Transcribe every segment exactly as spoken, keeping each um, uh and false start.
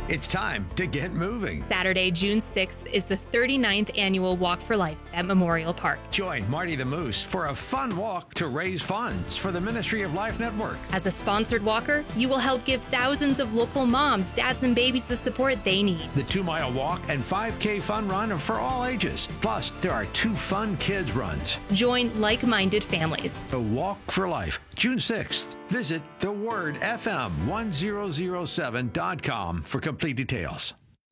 It's time to get moving. Saturday, June sixth is the thirty-ninth annual Walk for Life at Memorial Park. Join Marty the Moose for a fun walk to raise funds for the Ministry of Life Network. As a sponsored walker, you will help give thousands of local moms, dads, and babies the support they need. The two-mile walk and five K fun run are for all ages. Plus, there are two fun kids runs. Join like-minded families. The Walk for Life, June sixth. Visit the word F M one thousand seven dot com for complete details.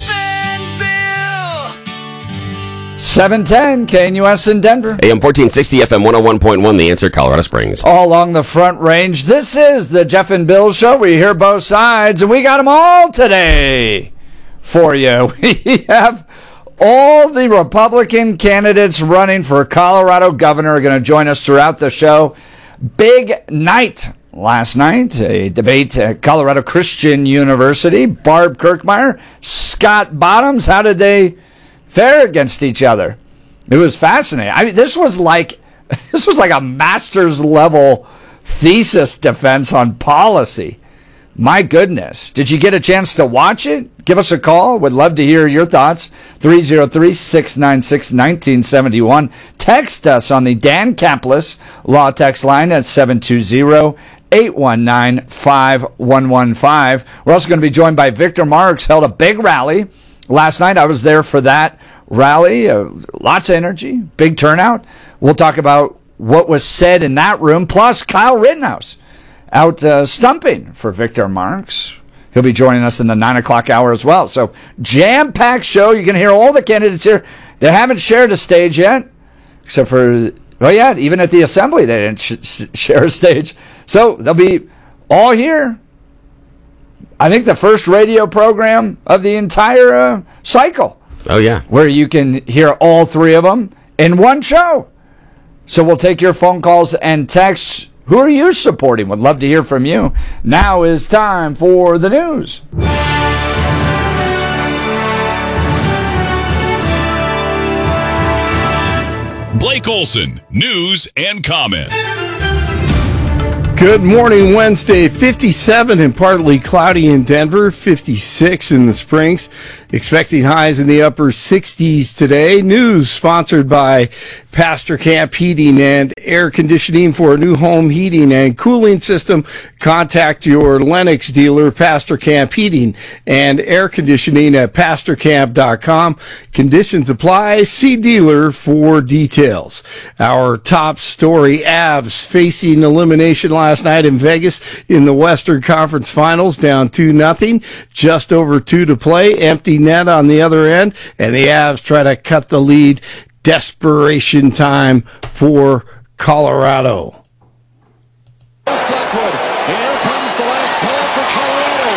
seven ten K N U S in Denver. A M fourteen sixty, F M one oh one point one, The Answer, Colorado Springs. All along the Front Range. This is the Jeff and Bill Show. We hear both sides, and we got them all today for you. We have all the Republican candidates running for Colorado governor are going to join us throughout the show. Big night last night, a debate at Colorado Christian University. Barb Kirkmeyer, Scott Bottoms, how did they fare against each other? It was fascinating. I mean, this was like this was like a master's level thesis defense on policy. My goodness. Did you get a chance to watch it? Give us a call. Would love to hear your thoughts. three oh three, six nine six, one nine seven one. Text us on the Dan Caplis Law Text line at seven two zero, eight one nine, five one one five. We're also going to be joined by Victor Marks. Held a big rally last night. I was there for that rally. Uh, lots of energy. Big turnout. We'll talk about what was said in that room. Plus, Kyle Rittenhouse out uh, stumping for Victor Marks. He'll be joining us in the nine o'clock hour as well. So, jam-packed show. You're going to hear all the candidates here. They haven't shared a stage yet, except for, well, yeah, even at the assembly they didn't sh- share a stage. So, they'll be all here. I think the first radio program of the entire uh, cycle. Oh, yeah. Where you can hear all three of them in one show. So, we'll take your phone calls and texts. Who are you supporting? Would love to hear from you. Now is time for the news. Blake Olson, news and comment. Good morning, Wednesday, fifty-seven and partly cloudy in Denver, fifty-six in the Springs. Expecting highs in the upper sixties today. News sponsored by Pastor Camp Heating and Air Conditioning. For a new home heating and cooling system, contact your Lennox dealer, Pastor Camp Heating and Air Conditioning at pastor camp dot com. Conditions apply. See dealer for details. Our top story, Avs facing elimination last night in Vegas in the Western Conference Finals, down two nothing. Just over two to play. Empty net on the other end, and the Avs try to cut the lead. Desperation time for Colorado. Blackwood, and here comes the last call for Colorado.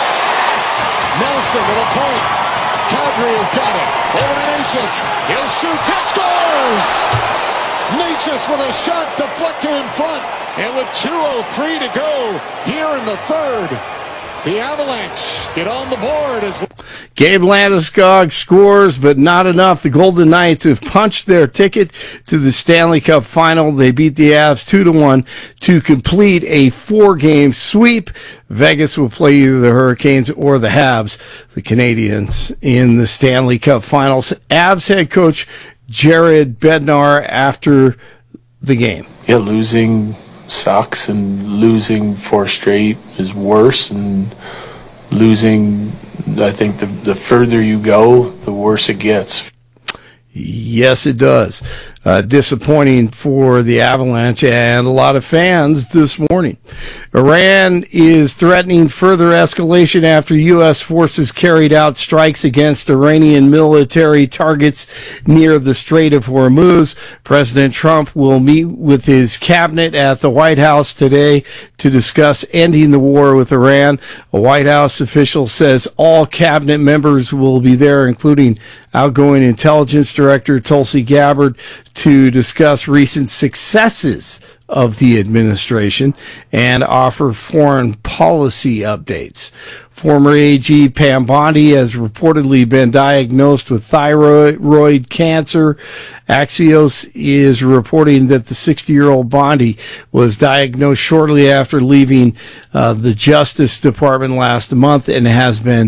Nelson with a point. Kadri has got it. Over to Necas. He'll shoot. Tap scores! Necas with a shot deflected in front. And with two oh three to go here in the third, the Avalanche get on the board as well. Gabe Landeskog scores, but not enough. The Golden Knights have punched their ticket to the Stanley Cup final. They beat the Avs two to one to complete a four-game sweep. Vegas will play either the Hurricanes or the Habs, the Canadians, in the Stanley Cup finals. Avs head coach Jared Bednar after the game. Yeah, losing sucks, and losing four straight is worse, and losing, I think the the further you go, the worse it gets. Yes, it does. Uh, disappointing for the Avalanche and a lot of fans this morning. Iran is threatening further escalation after U S forces carried out strikes against Iranian military targets near the Strait of Hormuz. President Trump will meet with his cabinet at the White House today to discuss ending the war with Iran. A White House official says all cabinet members will be there, including outgoing intelligence director Tulsi Gabbard, to discuss recent successes of the administration and offer foreign policy updates. Former A G Pam Bondi has reportedly been diagnosed with thyroid cancer. Axios is reporting that the sixty-year-old Bondi was diagnosed shortly after leaving uh, the Justice Department last month and has been